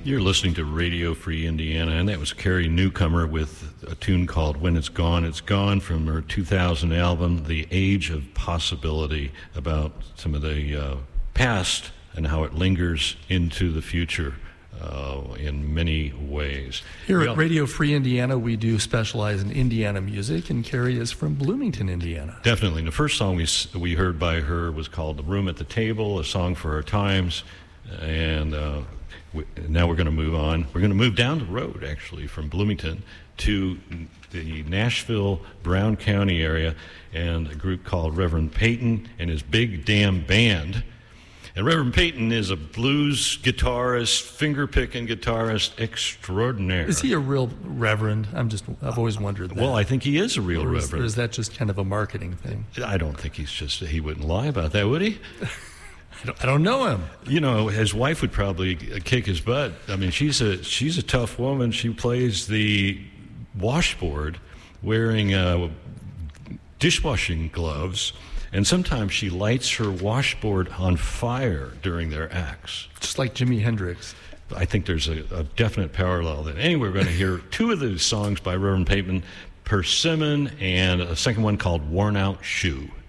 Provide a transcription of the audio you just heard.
You're listening to Radio Free Indiana, and that was Carrie Newcomer with a tune called When It's Gone, It's Gone from her 2000 album, The Age of Possibility, about some of the past and how it lingers into the future in many ways. Here at Radio Free Indiana, we do specialize in Indiana music, and Carrie is from Bloomington, Indiana. Definitely. And the first song we heard by her was called The Room at the Table, a song for our times, and now we're going to move on. We're going to move down the road, actually, from Bloomington to the Nashville, Brown County area, and a group called Reverend Peyton and his Big Damn Band. And Reverend Peyton is a blues guitarist, finger-picking guitarist extraordinaire. Is he a real reverend? I've always wondered that. Well, I think he is a real reverend. Or is that just kind of a marketing thing? I don't think he wouldn't lie about that, would he? I don't know him. You know, his wife would probably kick his butt. I mean, she's a tough woman. She plays the washboard wearing dishwashing gloves, and sometimes she lights her washboard on fire during their acts. Just like Jimi Hendrix. I think there's a definite parallel there. Anyway, we're going to hear two of the songs by Reverend Peyton, Persimmon, and a second one called Worn Out Shoe.